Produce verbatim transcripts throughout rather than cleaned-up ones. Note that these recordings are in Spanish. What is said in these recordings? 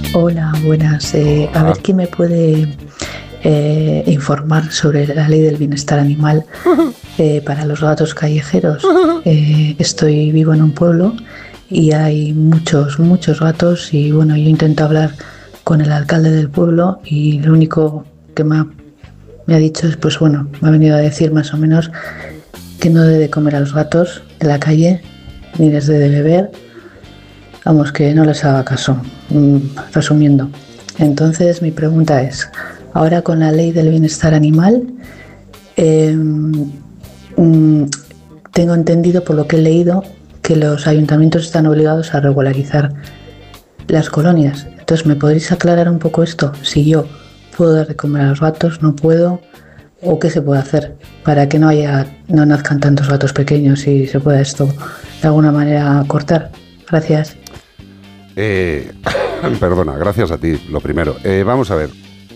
Hola, buenas. Eh, a ver quién me puede eh, informar sobre la ley del bienestar animal eh, para los gatos callejeros. Eh, estoy vivo en un pueblo y hay muchos, muchos gatos y bueno, yo intento hablar con el alcalde del pueblo y lo único que me ha, me ha dicho es, pues bueno, me ha venido a decir más o menos que no debe comer a los gatos de la calle ni les debe beber. Vamos, que no les haga caso. Mm, resumiendo, entonces mi pregunta es, ahora con la ley del bienestar animal, eh, mm, tengo entendido por lo que he leído que los ayuntamientos están obligados a regularizar las colonias. Entonces, ¿me podréis aclarar un poco esto? Si yo puedo dar de comer a los gatos, no puedo, o qué se puede hacer para que no haya, no nazcan tantos gatos pequeños y se pueda esto de alguna manera cortar. Gracias. Eh, perdona, gracias a ti, lo primero. Eh, vamos a ver,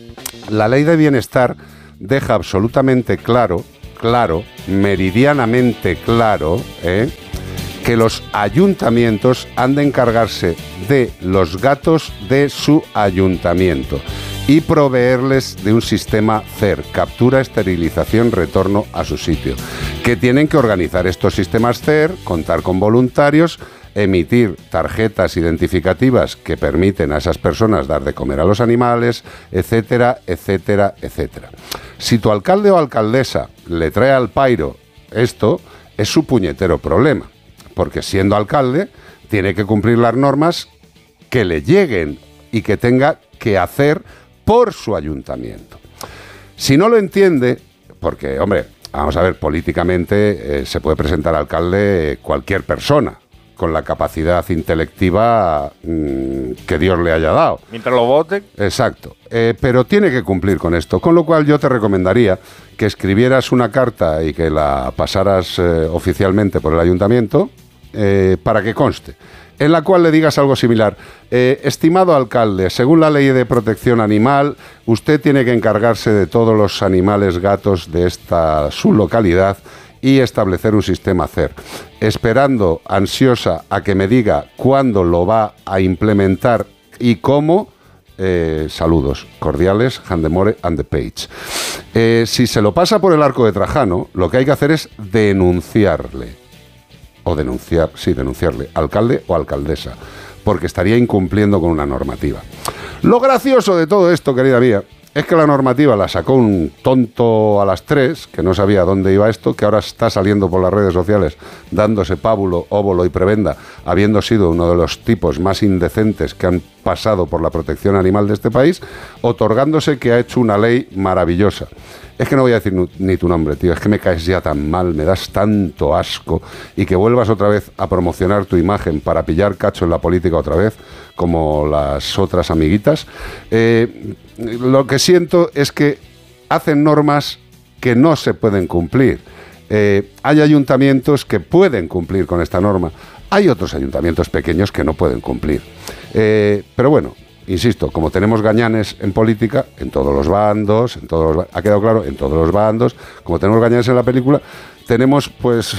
la ley de bienestar deja absolutamente claro, claro, meridianamente claro, eh, que los ayuntamientos han de encargarse de los gatos de su ayuntamiento y proveerles de un sistema C E R, captura, esterilización, retorno a su sitio, que tienen que organizar estos sistemas C E R, contar con voluntarios, emitir tarjetas identificativas que permiten a esas personas dar de comer a los animales, etcétera, etcétera, etcétera. Si tu alcalde o alcaldesa le trae al pairo esto, es su puñetero problema, porque siendo alcalde tiene que cumplir las normas que le lleguen y que tenga que hacer por su ayuntamiento. Si no lo entiende, porque, hombre, vamos a ver, políticamente eh, se puede presentar alcalde cualquier persona, con la capacidad intelectiva mmm, que Dios le haya dado. Mientras lo voten. Exacto. Eh, pero tiene que cumplir con esto. Con lo cual yo te recomendaría que escribieras una carta y que la pasaras eh, oficialmente por el ayuntamiento eh, para que conste, en la cual le digas algo similar. Eh, estimado alcalde, según la ley de protección animal, usted tiene que encargarse de todos los animales gatos de esta su localidad y establecer un sistema C E R. Esperando ansiosa a que me diga cuándo lo va a implementar y cómo, eh, saludos cordiales, Handemore and the Page. Eh, si se lo pasa por el arco de Trajano, lo que hay que hacer es denunciarle, o denunciar, sí, denunciarle, alcalde o alcaldesa, porque estaría incumpliendo con una normativa. Lo gracioso de todo esto, querida mía, es que la normativa la sacó un tonto a las tres, que no sabía dónde iba esto, que ahora está saliendo por las redes sociales dándose pábulo, óvulo y prebenda, habiendo sido uno de los tipos más indecentes que han pasado por la protección animal de este país, otorgándose que ha hecho una ley maravillosa. Es que no voy a decir ni tu nombre, tío, es que me caes ya tan mal, me das tanto asco, y que vuelvas otra vez a promocionar tu imagen para pillar cacho en la política otra vez, como las otras amiguitas. Eh, lo que siento es que hacen normas que no se pueden cumplir. Eh, hay ayuntamientos que pueden cumplir con esta norma, hay otros ayuntamientos pequeños que no pueden cumplir. Eh, pero bueno, insisto, como tenemos gañanes en política, en todos los bandos, en todos los, ha quedado claro, en todos los bandos, como tenemos gañanes en la película, tenemos pues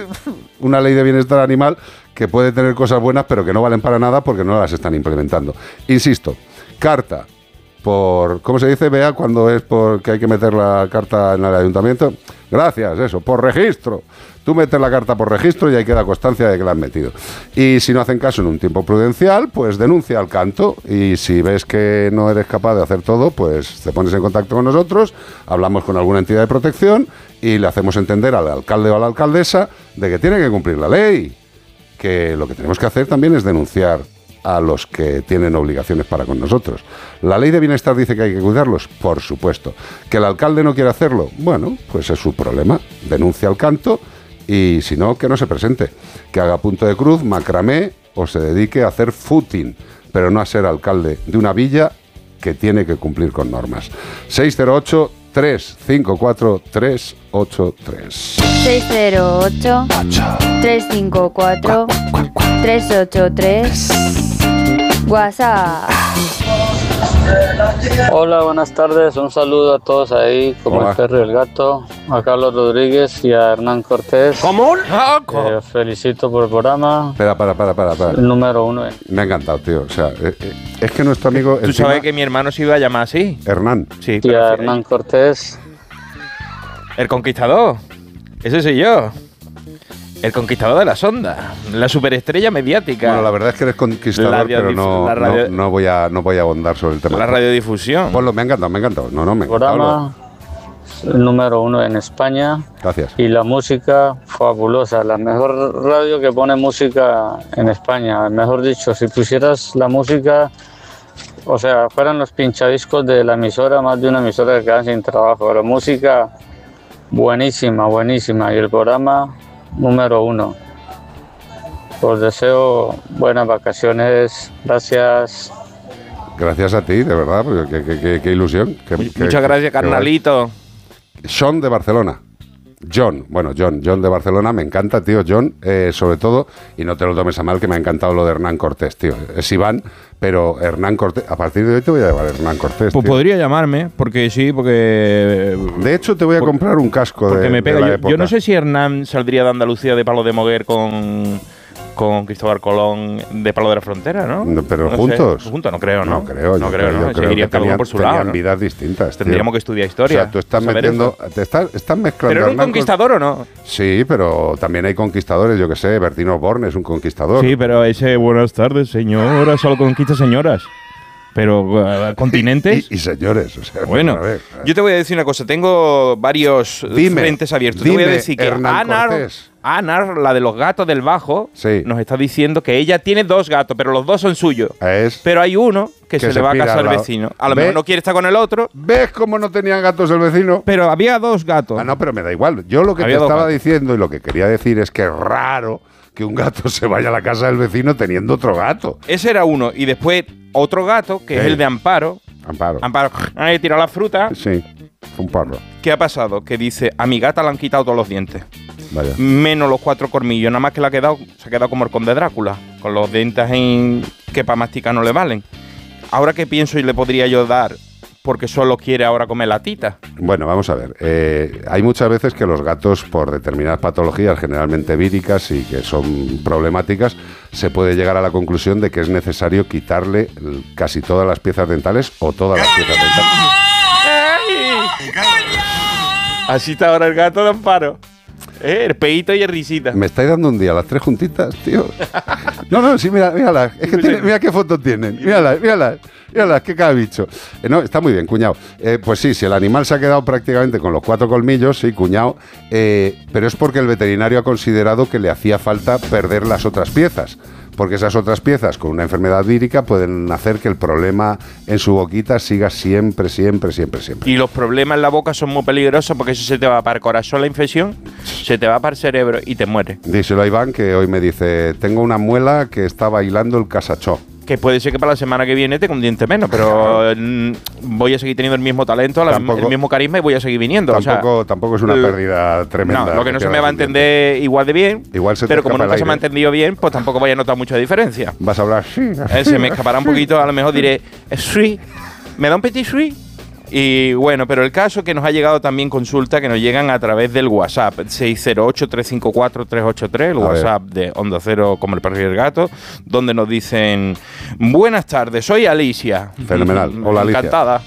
una ley de bienestar animal que puede tener cosas buenas, pero que no valen para nada porque no las están implementando. Insisto, carta por, ¿cómo se dice, Bea, cuando es porque hay que meter la carta en el ayuntamiento? Gracias, eso, por registro. Tú metes la carta por registro y ahí queda constancia de que la han metido. Y si no hacen caso en un tiempo prudencial, pues denuncia al canto. Y si ves que no eres capaz de hacer todo, pues te pones en contacto con nosotros, hablamos con alguna entidad de protección y le hacemos entender al alcalde o a la alcaldesa de que tiene que cumplir la ley. Que lo que tenemos que hacer también es denunciar a los que tienen obligaciones para con nosotros. ¿La ley de bienestar dice que hay que cuidarlos? Por supuesto. ¿Que el alcalde no quiere hacerlo? Bueno, pues es su problema. Denuncia al canto y si no, que no se presente. Que haga punto de cruz, macramé o se dedique a hacer footing, pero no a ser alcalde de una villa que tiene que cumplir con normas. seis cero ocho, tres cinco cuatro, tres ocho tres. seis cero ocho, tres cinco cuatro, tres ocho tres. WhatsApp. Hola, buenas tardes. Un saludo a todos ahí, como Hola. el perro y el gato, a Carlos Rodríguez y a Hernán Cortés. ¿Cómo? Eh, felicito por el programa. Espera, para, para, para, para. El número uno. eh. Me ha encantado, tío. O sea, eh, eh, es que nuestro amigo... ¿Tú encima, sabes que mi hermano se iba a llamar así? Hernán. Sí, Y pero a sí, Hernán Cortés. el conquistador. Ese soy yo. El conquistador de las ondas. La superestrella mediática. Bueno, la verdad es que eres conquistador, La pero radiodif- no, la radio- no, no voy a, no voy a abondar sobre el tema. La radiodifusión. Ponlo, me ha encantado, me ha encantado. No, no, me ha encantado. Programa el número uno en España. Gracias. Y la música fabulosa, la mejor radio que pone música en España. Mejor dicho, si pusieras la música, o sea, fueran los pinchadiscos de la emisora, más de una emisora que quedan sin trabajo. La música buenísima, buenísima. Y el programa número uno. Os deseo buenas vacaciones. Gracias. Gracias a ti, de verdad. porque Qué, qué- qué- qué ilusión. Qué- Muchas qué- qué- gracias, qué guay. carnalito. Sean de Barcelona. John, bueno, John, John de Barcelona, me encanta, tío, John, eh, sobre todo, y no te lo tomes a mal, que me ha encantado lo de Hernán Cortés, tío. Es Iván, pero Hernán Cortés, a partir de hoy te voy a llevar Hernán Cortés. Pues tío. podría llamarme, porque sí, porque. De hecho, te voy a por- comprar un casco Porque de, me pega. de la Yo, época. yo no sé si Hernán saldría de Andalucía de Palo de Moguer con, con Cristóbal Colón de Palo de la Frontera, ¿no? No, pero No juntos. sé. Juntos, no creo, ¿no? No creo, no yo creo, ¿no? yo creo Seguirían que cada uno tenían, por su tenían lado, ¿no? vidas distintas. tío. Tendríamos que estudiar historia. O sea, tú estás saber metiendo, eso. te estás, estás mezclando. ¿Pero era un Hernán con- conquistador o no? Sí, pero también hay conquistadores, yo que sé, Bertino Osborne es un conquistador. Sí, pero ese buenas tardes, señoras, solo conquista señoras. Pero uh, continentes. Y, y señores, o sea, Bueno, a ver, yo te voy a decir una cosa. Tengo varios Dime, frentes abiertos. Te voy a dime, decir que Hernán Anar, Cortés. Anar, la de los gatos del Bajo, Sí. nos está diciendo que ella tiene dos gatos, pero los dos son suyos. es... Pero hay uno que, Que se, se le va a pira casar al al lado. vecino. A lo Ve- mejor no quiere estar con el otro, ¿Ves cómo no tenían gatos el vecino? pero había dos gatos. Ah, no, pero me da igual. Yo lo que Había te dos estaba gatos. diciendo y lo que quería decir es que es raro que un gato se vaya a la casa del vecino teniendo otro gato. Ese era uno. Y después otro gato, que es Sí. el de Amparo. Amparo. Amparo, ahí tira la fruta. Sí, un parro. ¿Qué ha pasado? Que dice, a mi gata le han quitado todos los dientes. Vaya. Menos los cuatro colmillos. Nada más que le ha quedado, se ha quedado como el conde Drácula, con los dientes en, que para masticar no le valen. Ahora que pienso y le podría yo dar, porque solo quiere ahora comer la tita. Bueno, vamos a ver. Eh, hay muchas veces que los gatos, por determinadas patologías, generalmente víricas y que son problemáticas, se puede llegar a la conclusión de que es necesario quitarle l- casi todas las piezas dentales o todas las piezas dentales. Así está ahora el gato de Amparo. Eh, el peito y el risita. Me estáis dando un día las tres juntitas, tío. No, no, sí, mira, mírala. Es que tiene- mira qué fotos tienen. Mírala, mírala. Mírala, qué cada bicho. Eh, no, está muy bien, cuñado. Eh, pues sí, si el animal se ha quedado prácticamente con los cuatro colmillos, sí, cuñado. Eh, pero es porque el veterinario ha considerado que le hacía falta perder las otras piezas. Porque esas otras piezas con una enfermedad vírica pueden hacer que el problema en su boquita siga siempre, siempre, siempre, siempre. Y los problemas en la boca son muy peligrosos porque eso se te va para el corazón la infección, se te va para el cerebro y te muere. Díselo a Iván, que hoy me dice, tengo una muela que está bailando el casachó. Que puede ser que para la semana que viene tenga un diente menos, pero mm, voy a seguir teniendo el mismo talento, la- Tampoco- el mismo carisma y voy a seguir viniendo. o sea, Tampoco, tampoco es una l- pérdida tremenda. no, lo que no se pierdas me va a un diente. entender igual de bien, Igual se te pero como escapa el nunca se me ha aire. entendido bien, pues tampoco voy a notar mucha diferencia. Vas a hablar así. Eh, se me escapará un poquito, a lo mejor diré, "Sui, ¿me da un petit sui?" Y bueno, pero el caso que nos ha llegado también consulta que nos llegan a través del WhatsApp, seis cero ocho, tres cinco cuatro, tres ocho tres, el A ver. WhatsApp de Onda Cero como el perro y el gato, donde nos dicen, buenas tardes, soy Alicia. Fenomenal. Hola, Alicia. Encantada.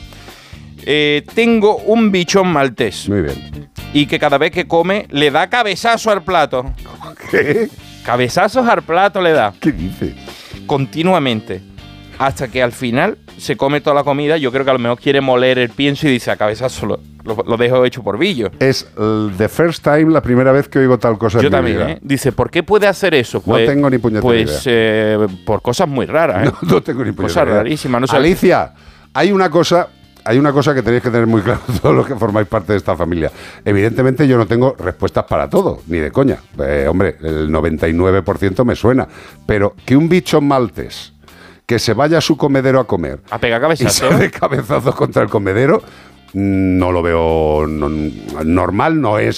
Eh, tengo un bichón maltés Muy bien. y que cada vez que come le da cabezazo al plato. ¿Qué? Cabezazos al plato le da. ¿Qué dices? Continuamente, hasta que al final se come toda la comida. Yo creo que a lo mejor quiere moler el pienso y dice, a cabezazo lo, lo, lo dejo hecho por billo. Es el the first time, la primera vez que oigo tal cosa Yo en mi también, vida. ¿eh? Dice, ¿por qué puede hacer eso? No tengo ni puñetera Pues eh, por cosas muy raras, ¿eh? No, no tengo ni puñetera Cosas idea. rarísimas. No sé. Alicia, hay una cosa... Hay una cosa que tenéis que tener muy claro todos los que formáis parte de esta familia. Evidentemente yo no tengo respuestas para todo, ni de coña. Eh, hombre, el noventa y nueve por ciento me suena. Pero que un bicho maltés que se vaya a su comedero a comer A pegar y cabezazo. se dé cabezazos contra el comedero, no lo veo no- normal, no es.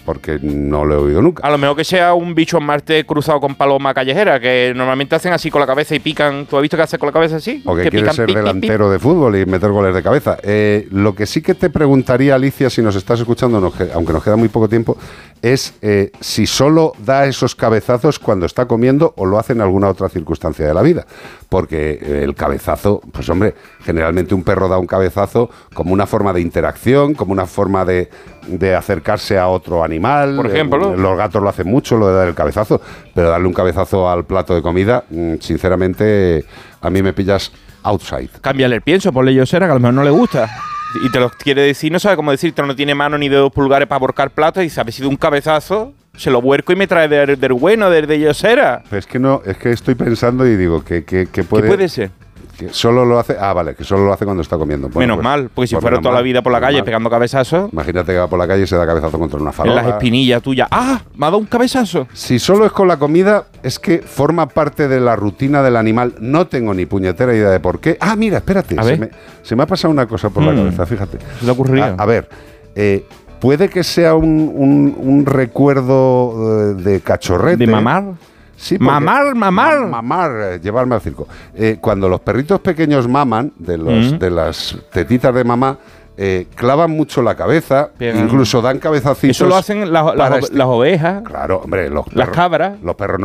porque no lo he oído nunca. A lo mejor que sea un bicho en Marte cruzado con paloma callejera, que normalmente hacen así con la cabeza y pican. ¿Tú has visto que hace con la cabeza así? O que, que quiere pican, ser pic, pic, delantero pic. de fútbol y meter goles de cabeza. Eh, lo que sí que te preguntaría, Alicia, si nos estás escuchando, nos que- aunque nos queda muy poco tiempo, es eh, si solo da esos cabezazos cuando está comiendo o lo hace en alguna otra circunstancia de la vida. Porque eh, el cabezazo, pues hombre, generalmente un perro da un cabezazo como una forma de interacción, como una forma de, de acercarse a otro animal. Por ejemplo. Eh, los gatos lo hacen mucho, lo de dar el cabezazo, pero darle un cabezazo al plato de comida, mm, sinceramente, a mí me pillas outside. Cámbiale el pienso, ponle yosera, que a lo mejor no le gusta. Y te lo quiere decir, no sabe cómo decirte, no tiene mano ni dedos pulgares para borcar platos y dice, ha sido un cabezazo, se lo vuerco y me trae del, del bueno, del de yosera. Pero es que no, es que estoy pensando y digo que, que, que puede. ¿Qué puede ser? Que solo lo hace. Ah, vale, que solo lo hace cuando está comiendo. Bueno, Menos pues- mal, porque si pues fuera menos toda la mal, vida por la menos calle mal. pegando cabezazos, Imagínate que va por la calle y se da cabezazo contra una en farola. las espinillas tuyas. ¡Ah! ¿Me ha dado un cabezazo? Si solo es con la comida, es que forma parte de la rutina del animal. No tengo ni puñetera idea de por qué. Ah, mira, espérate. A Se ver. me, se me ha pasado una cosa por la Mm. cabeza, fíjate. ¿Se te ha ocurrido? A, a ver, eh, puede que sea un, un- un recuerdo eh, de cachorrete. ¿De mamar? Sí, porque- Mamar, mamar. Ma- mamar, eh, llevarme al circo. Eh, cuando los perritos pequeños maman, de, los, Mm. de las tetitas de mamá, eh, clavan mucho la cabeza, Pegan. incluso dan cabezacitos. Eso lo hacen las, las, para ove- esti- las ovejas, Claro, hombre, los las perros- cabras. Los perros